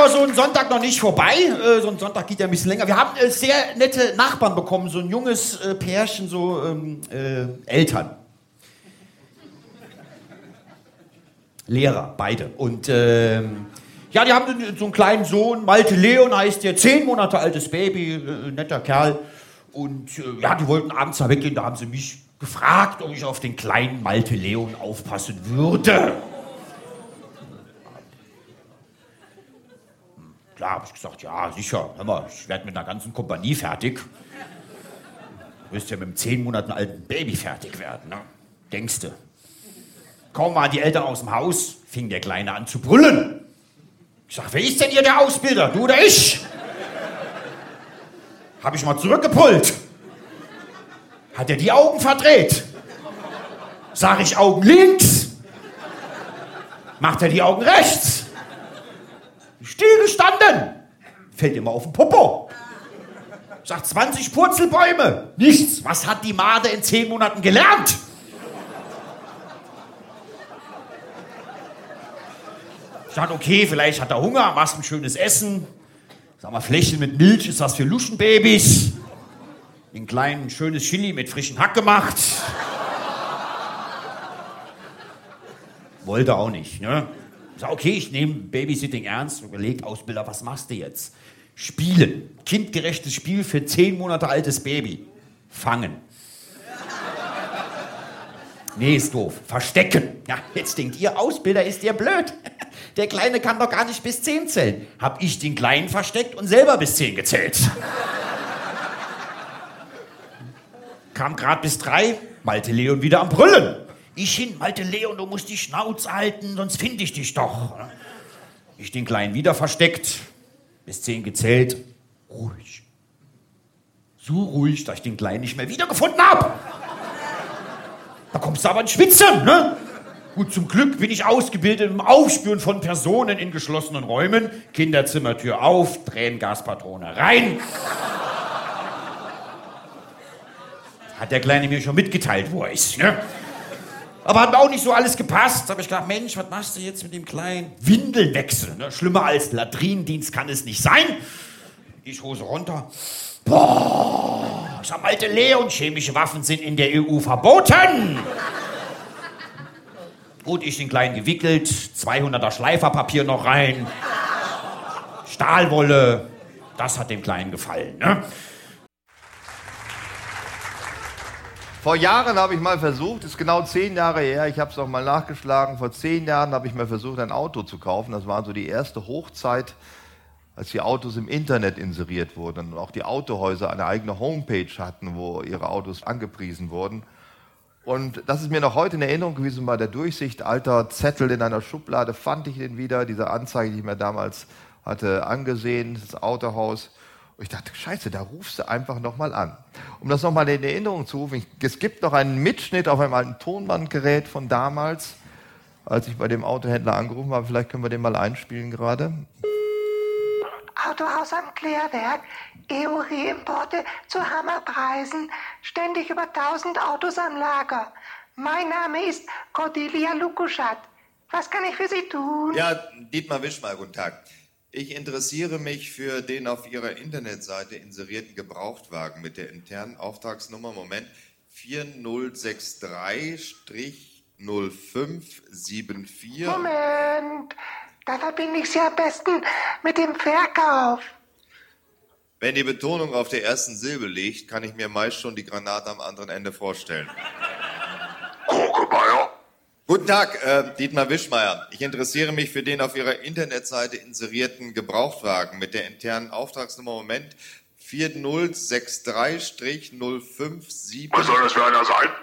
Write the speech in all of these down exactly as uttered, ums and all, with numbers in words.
aber so ein Sonntag noch nicht vorbei. Äh, so ein Sonntag geht ja ein bisschen länger. Wir haben äh, sehr nette Nachbarn bekommen, so ein junges äh, Pärchen, so ähm, äh, Eltern. Lehrer, beide. Und ähm, ja, die haben so einen kleinen Sohn, Malte Leon heißt der, zehn Monate altes Baby, äh, netter Kerl. Und äh, ja, die wollten abends mal weggehen, da haben sie mich gefragt, ob ich auf den kleinen Malte Leon aufpassen würde. Klar, habe ich gesagt, ja, sicher, hör mal, ich werde mit einer ganzen Kompanie fertig. Du wirst ja mit einem zehn Monate alten Baby fertig werden, ne? Denkste. Kaum waren die Eltern aus dem Haus, fing der Kleine an zu brüllen. Ich sag, wer ist denn hier der Ausbilder, du oder ich? Hab ich mal zurückgebrüllt. Hat er die Augen verdreht? Sag ich Augen links? Macht er die Augen rechts? Stillgestanden. Fällt immer auf den Popo. Sagt zwanzig Purzelbäume. Nichts. Was hat die Made in zehn Monaten gelernt? Ich dachte, okay, vielleicht hat er Hunger, machst ein schönes Essen. Sag mal, Fläschchen mit Milch ist was für Luschenbabys. Den kleinen schönes Chili mit frischem Hack gemacht. Wollte auch nicht, ne? Ich sag, okay, ich nehme Babysitting ernst. Überlegt, Ausbilder, was machst du jetzt? Spielen. Kindgerechtes Spiel für zehn Monate altes Baby. Fangen. Nee, ist doof. Verstecken. Ja, jetzt denkt ihr, Ausbilder, ist ihr blöd. Der Kleine kann doch gar nicht bis zehn zählen. Hab ich den Kleinen versteckt und selber bis zehn gezählt. Kam grad bis drei, Malte Leon wieder am Brüllen. Ich hin, Malte Leon, du musst die Schnauze halten, sonst finde ich dich doch. Ich den Kleinen wieder versteckt, bis zehn gezählt. Ruhig. So ruhig, dass ich den Kleinen nicht mehr wiedergefunden hab. Da kommst du aber ins Schwitzen, ne? Gut, zum Glück bin ich ausgebildet im Aufspüren von Personen in geschlossenen Räumen. Kinderzimmertür auf, Tränengaspatrone rein. Hat der Kleine mir schon mitgeteilt, wo er ist, ne? Aber hat mir auch nicht so alles gepasst. Da hab ich gedacht, Mensch, was machst du jetzt mit dem Kleinen? Windeln wechseln, ne? Schlimmer als Latrinendienst kann es nicht sein. Ich Hose runter. Boah, ich sag, Malte Leon, chemische Waffen sind in der E U verboten. Gut, ich den Kleinen gewickelt, zweihunderter Schleiferpapier noch rein, Stahlwolle, das hat dem Kleinen gefallen, ne? Vor Jahren habe ich mal versucht, ist genau zehn Jahre her, ich habe es auch mal nachgeschlagen, vor zehn Jahren habe ich mal versucht, ein Auto zu kaufen. Das war so die erste Hochzeit, als die Autos im Internet inseriert wurden und auch die Autohäuser eine eigene Homepage hatten, wo ihre Autos angepriesen wurden. Und das ist mir noch heute in Erinnerung gewesen bei der Durchsicht. Alter Zettel in einer Schublade, fand ich den wieder, diese Anzeige, die ich mir damals hatte angesehen, das Autohaus. Und ich dachte, scheiße, da rufst du einfach nochmal an. Um das nochmal in Erinnerung zu rufen, ich, es gibt noch einen Mitschnitt auf einem alten Tonbandgerät von damals, als ich bei dem Autohändler angerufen habe. Vielleicht können wir den mal einspielen gerade. Autohaus am Klärwerk, E U-Reimporte zu Hammerpreisen, ständig über tausend Autos am Lager. Mein Name ist Cordelia Lukuschat. Was kann ich für Sie tun? Ja, Dietmar Wischmeier, guten Tag. Ich interessiere mich für den auf Ihrer Internetseite inserierten Gebrauchtwagen mit der internen Auftragsnummer, Moment, vier null sechs drei null fünf sieben vier. Moment, da verbinde ich Sie am besten mit dem Verkauf. Wenn die Betonung auf der ersten Silbe liegt, kann ich mir meist schon die Granate am anderen Ende vorstellen. Kokemeyer? Guten Tag, äh, Dietmar Wischmeier. Ich interessiere mich für den auf Ihrer Internetseite inserierten Gebrauchtwagen mit der internen Auftragsnummer, Moment, vier null sechs drei null fünf sieben. Was soll das für einer sein?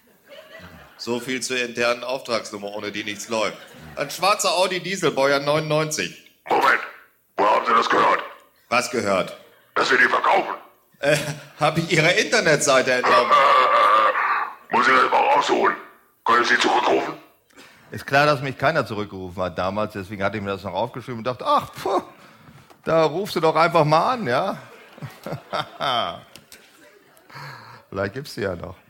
So viel zur internen Auftragsnummer, ohne die nichts läuft. Ein schwarzer Audi Diesel, Baujahr neunundneunzig. Moment, wo haben Sie das gehört? Was gehört? Dass wir die verkaufen? Äh, hab ich Ihrer Internetseite entnommen. Äh, muss ich das mal rausholen? Können Sie zurückrufen? Ist klar, dass mich keiner zurückgerufen hat damals, deswegen hatte ich mir das noch aufgeschrieben und dachte, ach, puh, da rufst du doch einfach mal an, ja? Vielleicht gibt's die ja noch.